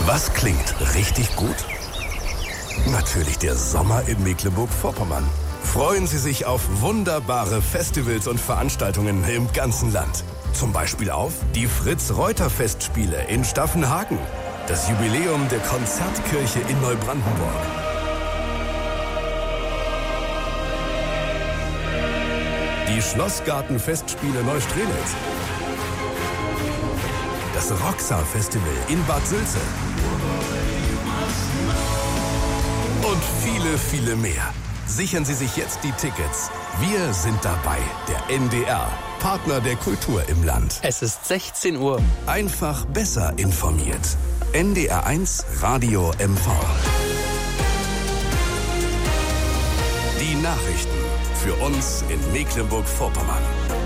Was klingt richtig gut? Natürlich der Sommer in Mecklenburg-Vorpommern. Freuen Sie sich auf wunderbare Festivals und Veranstaltungen im ganzen Land. Zum Beispiel auf die Fritz-Reuter-Festspiele in Staffenhagen, das Jubiläum der Konzertkirche in Neubrandenburg, die Schlossgarten-Festspiele Neustrelitz, das Roxa-Festival in Bad Sülze und viele, viele mehr. Sichern Sie sich jetzt die Tickets. Wir sind dabei, der NDR, Partner der Kultur im Land. Es ist 16 Uhr. Einfach besser informiert. NDR1 Radio MV. Die Nachrichten für uns in Mecklenburg-Vorpommern.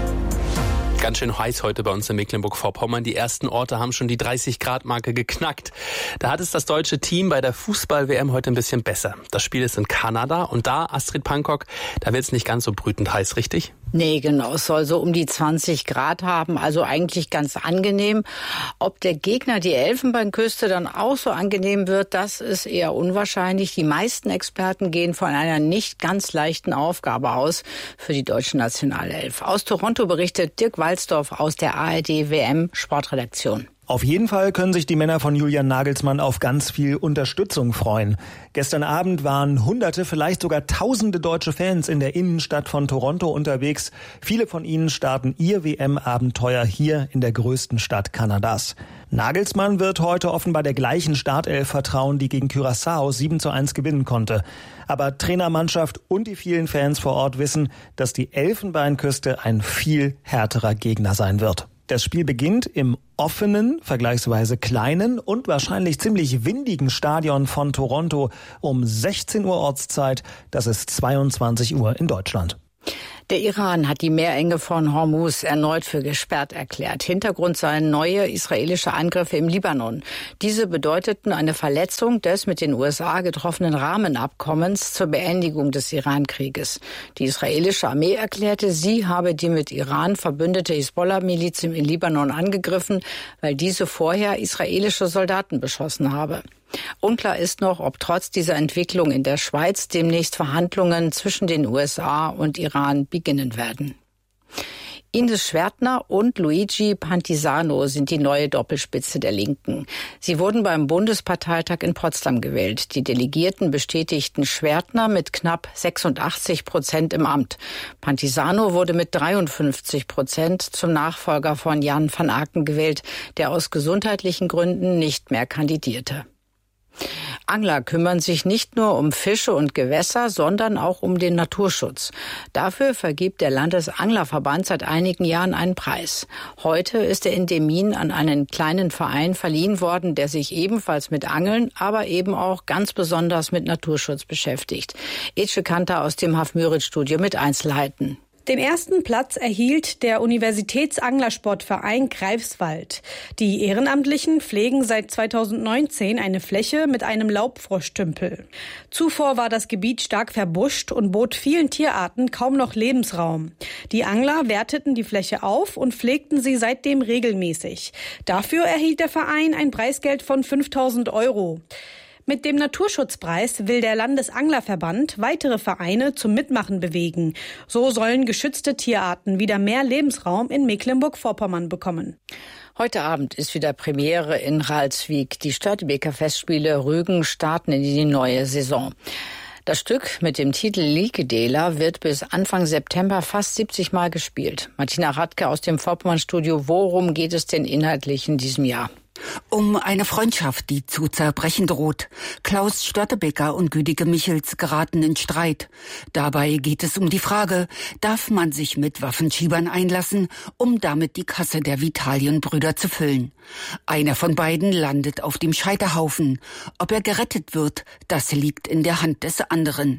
Ganz schön heiß heute bei uns in Mecklenburg-Vorpommern. Die ersten Orte haben schon die 30-Grad-Marke geknackt. Da hat es das deutsche Team bei der Fußball-WM heute ein bisschen besser. Das Spiel ist in Kanada und da, Astrid Pankok, da wird es nicht ganz so brütend heiß, richtig? Nee, genau. Es soll so um die 20 Grad haben, also eigentlich ganz angenehm. Ob der Gegner die Elfenbeinküste dann auch so angenehm wird, das ist eher unwahrscheinlich. Die meisten Experten gehen von einer nicht ganz leichten Aufgabe aus für die deutsche Nationalelf. Aus Toronto berichtet Dirk Walsdorf aus der ARD-WM-Sportredaktion. Auf jeden Fall können sich die Männer von Julian Nagelsmann auf ganz viel Unterstützung freuen. Gestern Abend waren Hunderte, vielleicht sogar Tausende deutsche Fans in der Innenstadt von Toronto unterwegs. Viele von ihnen starten ihr WM-Abenteuer hier in der größten Stadt Kanadas. Nagelsmann wird heute offenbar der gleichen Startelf vertrauen, die gegen Curaçao 7:1 gewinnen konnte. Aber Trainermannschaft und die vielen Fans vor Ort wissen, dass die Elfenbeinküste ein viel härterer Gegner sein wird. Das Spiel beginnt im offenen, vergleichsweise kleinen und wahrscheinlich ziemlich windigen Stadion von Toronto um 16 Uhr Ortszeit. Das ist 22 Uhr in Deutschland. Der Iran hat die Meerenge von Hormuz erneut für gesperrt erklärt. Hintergrund seien neue israelische Angriffe im Libanon. Diese bedeuteten eine Verletzung des mit den USA getroffenen Rahmenabkommens zur Beendigung des Iran-Krieges. Die israelische Armee erklärte, sie habe die mit Iran verbündete Hisbollah-Miliz im Libanon angegriffen, weil diese vorher israelische Soldaten beschossen habe. Unklar ist noch, ob trotz dieser Entwicklung in der Schweiz demnächst Verhandlungen zwischen den USA und Iran beginnen werden. Ines Schwertner und Luigi Pantisano sind die neue Doppelspitze der Linken. Sie wurden beim Bundesparteitag in Potsdam gewählt. Die Delegierten bestätigten Schwertner mit knapp 86% im Amt. Pantisano wurde mit 53% zum Nachfolger von Jan van Aken gewählt, der aus gesundheitlichen Gründen nicht mehr kandidierte. Angler kümmern sich nicht nur um Fische und Gewässer, sondern auch um den Naturschutz. Dafür vergibt der Landesanglerverband seit einigen Jahren einen Preis. Heute ist der Endemin an einen kleinen Verein verliehen worden, der sich ebenfalls mit Angeln, aber eben auch ganz besonders mit Naturschutz beschäftigt. Ece Kanter aus dem Hafmüritz-Studio mit Einzelheiten. Den ersten Platz erhielt der Universitätsanglersportverein Greifswald. Die Ehrenamtlichen pflegen seit 2019 eine Fläche mit einem Laubfroschtümpel. Zuvor war das Gebiet stark verbuscht und bot vielen Tierarten kaum noch Lebensraum. Die Angler werteten die Fläche auf und pflegten sie seitdem regelmäßig. Dafür erhielt der Verein ein Preisgeld von 5.000 €. Mit dem Naturschutzpreis will der Landesanglerverband weitere Vereine zum Mitmachen bewegen. So sollen geschützte Tierarten wieder mehr Lebensraum in Mecklenburg-Vorpommern bekommen. Heute Abend ist wieder Premiere in Ralswiek. Die Störtebeker Festspiele Rügen starten in die neue Saison. Das Stück mit dem Titel Likedela wird bis Anfang September fast 70 Mal gespielt. Martina Radke aus dem Vorpommern-Studio. Worum geht es denn inhaltlich in diesem Jahr? Um eine Freundschaft, die zu zerbrechen droht. Klaus Störtebeker und Güdige Michels geraten in Streit. Dabei geht es um die Frage, darf man sich mit Waffenschiebern einlassen, um damit die Kasse der Vitalienbrüder zu füllen? Einer von beiden landet auf dem Scheiterhaufen. Ob er gerettet wird, das liegt in der Hand des anderen.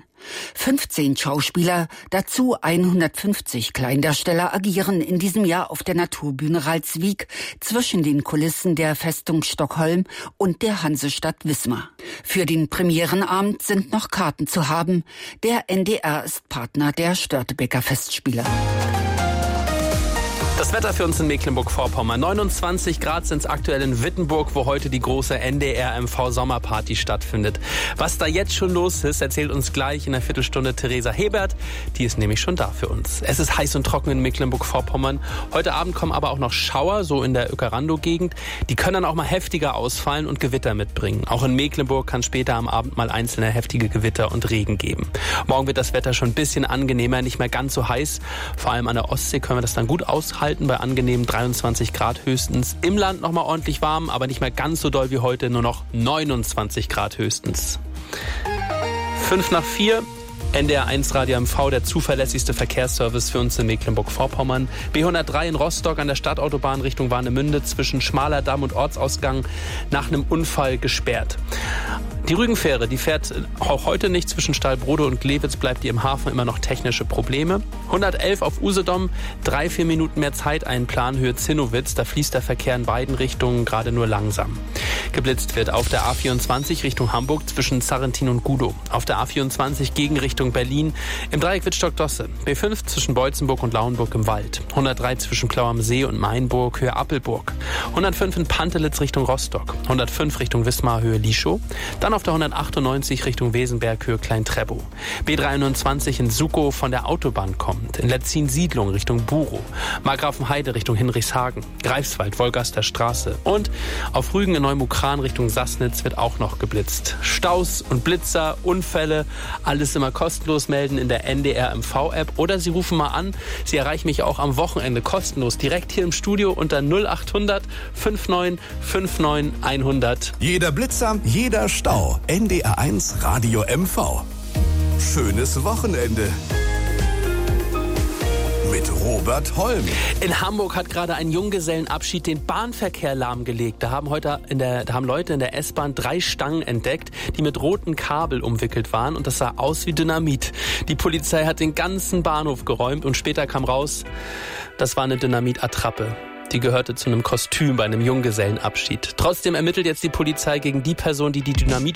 15 Schauspieler, dazu 150 Kleindarsteller agieren in diesem Jahr auf der Naturbühne Ralswiek zwischen den Kulissen der Festung Stockholm und der Hansestadt Wismar. Für den Premierenabend sind noch Karten zu haben. Der NDR ist Partner der Störtebeker Festspiele. Das Wetter für uns in Mecklenburg-Vorpommern. 29 Grad sind es aktuell in Wittenburg, wo heute die große NDR-MV-Sommerparty stattfindet. Was da jetzt schon los ist, erzählt uns gleich in einer Viertelstunde Theresa Hebert. Die ist nämlich schon da für uns. Es ist heiß und trocken in Mecklenburg-Vorpommern. Heute Abend kommen aber auch noch Schauer, so in der Öckerando-Gegend. Die können dann auch mal heftiger ausfallen und Gewitter mitbringen. Auch in Mecklenburg kann später am Abend mal einzelne heftige Gewitter und Regen geben. Morgen wird das Wetter schon ein bisschen angenehmer, nicht mehr ganz so heiß. Vor allem an der Ostsee können wir das dann gut aushalten, bei angenehmen 23 Grad höchstens. Im Land noch mal ordentlich warm, aber nicht mehr ganz so doll wie heute, nur noch 29 Grad höchstens. 3:05, NDR1 Radio MV, der zuverlässigste Verkehrsservice für uns in Mecklenburg-Vorpommern. B103 in Rostock an der Stadtautobahn Richtung Warnemünde zwischen Schmalerdamm und Ortsausgang nach einem Unfall gesperrt. Die Rügenfähre, die fährt auch heute nicht zwischen Stahlbrode und Glewitz, bleibt die im Hafen immer noch technische Probleme. 111 auf Usedom, 3-4 Minuten mehr Zeit einplanen, Höhe Zinnowitz, da fließt der Verkehr in beiden Richtungen gerade nur langsam. Geblitzt wird auf der A24 Richtung Hamburg zwischen Sarrentin und Gudow. Auf der A24 gegen Richtung Berlin im Dreieck Wittstock-Dosse. B5 zwischen Beutzenburg und Lauenburg im Wald. 103 zwischen Klau am See und Mainburg, Höhe Appelburg. 105 in Pantelitz Richtung Rostock. 105 Richtung Wismar, Höhe Lischow. Dann auf der 198 Richtung Wesenberg, Höhe Klein-Treppow. B23 in Sukow von der Autobahn kommt. In Letzin-Siedlung Richtung Burow. Markgrafenheide Richtung Hinrichshagen. Greifswald, Wolgaster Straße. Und auf Rügen in Neumukran Richtung Sassnitz wird auch noch geblitzt. Staus und Blitzer, Unfälle, alles immer kostenlos melden in der NDR-MV-App. Oder Sie rufen mal an. Sie erreichen mich auch am Wochenende kostenlos direkt hier im Studio unter 0800 59 59 100. Jeder Blitzer, jeder Stau. NDR1 Radio MV. Schönes Wochenende. Mit Robert Holm. In Hamburg hat gerade ein Junggesellenabschied den Bahnverkehr lahmgelegt. Da haben Leute in der S-Bahn 3 Stangen entdeckt, die mit rotem Kabel umwickelt waren, und das sah aus wie Dynamit. Die Polizei hat den ganzen Bahnhof geräumt und später kam raus, das war eine Dynamitattrappe. Die gehörte zu einem Kostüm bei einem Junggesellenabschied. Trotzdem ermittelt jetzt die Polizei gegen die Person, die die Dynamit